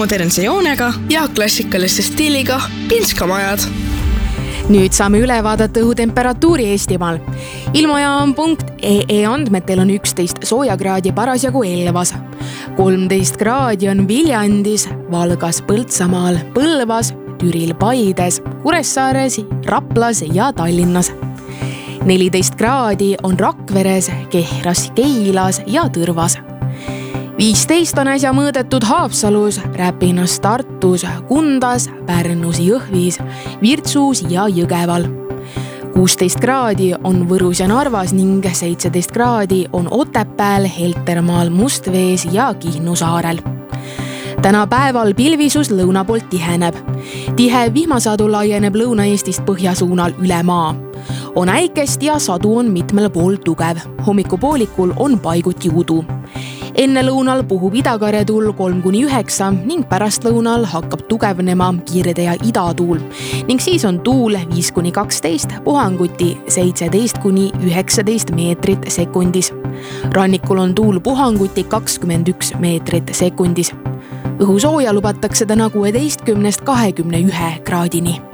modernse joonega ja klassikaliste stiiliga pinskamajad. Nüüd saame üle vaadata õhutemperatuuri Eestimaal. Ilmajaam.ee andmetel on 11 soojakraadi parasjagu Elvas. 13 kraadi on Viljandis, Valgas, Põltsamaal, Põlvas, Türil, Paides, Kuressaares, Raplas ja Tallinnas. 14 kraadi on Rakveres, Kehras, Keilas ja Tõrvas. 15 on äsja mõõdetud Haapsalus, Räpinas, Tartus, Kundas, Pärnus, Jõhvis, Virtsus ja Jõgeval. 16 kraadi on Võrus ja Narvas ning 17 kraadi on Otepääl, Heltermaal, Mustvees ja Kihnu saarel. Täna päeval pilvisus lõuna poolt tiheneb. Tihe vihmasadu laieneb Lõuna-Eestist põhjasuunal üle maa. On äikest ja sadu on mitmel pool tugev. Hommikupoolikul on paiguti udu. Enne lõunal puhub idakarjatuul 3-9 ning pärastlõunal hakkab tugevnema kirde- ja idatuul ning siis on tuul 5-12, puhanguti 17-19 meetrit sekundis. Rannikul on tuul puhanguti 21 meetrit sekundis. Õhusooja lubatakse täna 16-21 kraadini.